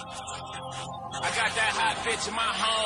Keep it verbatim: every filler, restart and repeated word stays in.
I got that hot bitch in my home.